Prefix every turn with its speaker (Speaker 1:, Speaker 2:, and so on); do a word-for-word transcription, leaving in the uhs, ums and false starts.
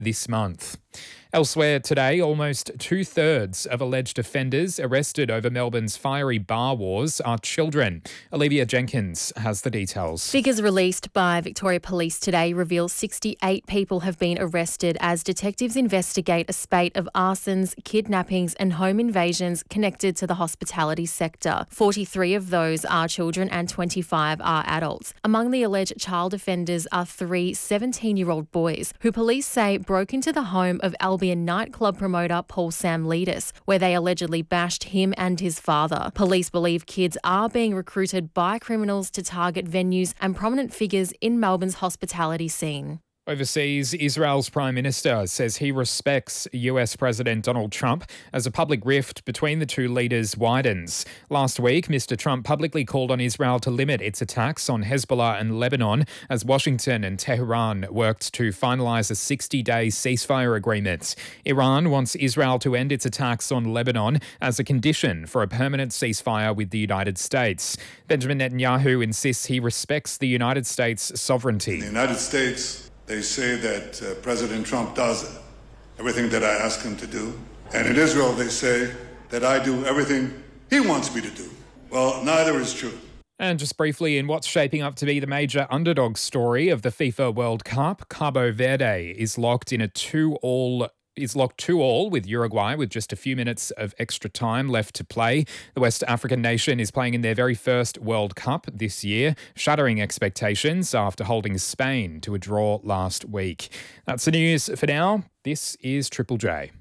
Speaker 1: this month. Elsewhere today, almost two-thirds of alleged offenders arrested over Melbourne's fiery bar wars are children. Olivia Jenkins has the details.
Speaker 2: Figures released by Victoria Police today reveal sixty-eight people have been arrested as detectives investigate a spate of arsons, kidnappings and home invasions connected to the hospitality sector. forty-three of those are children and twenty-five are adults. Among the alleged child offenders are three seventeen-year-old boys who police say broke into the home of Albion nightclub promoter Paul Samlidis, where they allegedly bashed him and his father. Police believe kids are being recruited by criminals to target venues and prominent figures in Melbourne's hospitality scene.
Speaker 1: Overseas, Israel's Prime Minister says he respects U S President Donald Trump as a public rift between the two leaders widens. Last week, Mister Trump publicly called on Israel to limit its attacks on Hezbollah and Lebanon as Washington and Tehran worked to finalise a sixty-day ceasefire agreement. Iran wants Israel to end its attacks on Lebanon as a condition for a permanent ceasefire with the United States. Benjamin Netanyahu insists he respects the United States' sovereignty.
Speaker 3: The United States, they say that uh, President Trump does everything that I ask him to do. And in Israel, they say that I do everything he wants me to do. Well, neither is true.
Speaker 1: And just briefly, in what's shaping up to be the major underdog story of the FIFA World Cup, Cabo Verde is locked in a two-all is locked two all with Uruguay with just a few minutes of extra time left to play. The West African nation is playing in their very first World Cup this year, shattering expectations after holding Spain to a draw last week. That's the news for now. This is Triple J.